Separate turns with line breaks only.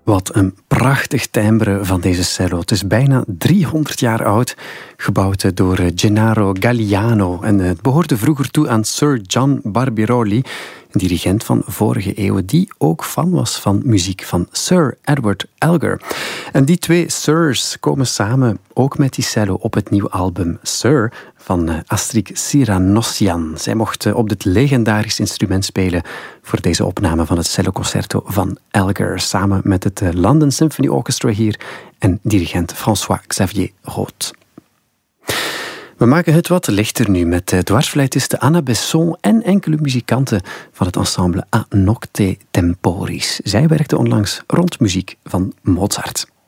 Wat een prachtig timbre van deze cello. Het is bijna 300 jaar oud, gebouwd door Gennaro Galliano. En het behoorde vroeger toe aan Sir John Barbirolli, een dirigent van vorige eeuw, die ook fan was van muziek van Sir Edward Elgar. En die twee Sirs komen samen, ook met die cello, op het nieuwe album Sir van Astrid Siranossian. Zij mocht op dit legendarisch instrument spelen voor deze opname van het celloconcerto van Elgar, samen met het London Symphony Orchestra hier en dirigent François-Xavier Roth. We maken het wat lichter nu met dwarsfluitiste Anna Besson en enkele muzikanten van het ensemble A Nocte Temporis. Zij werkte onlangs rond muziek van Mozart.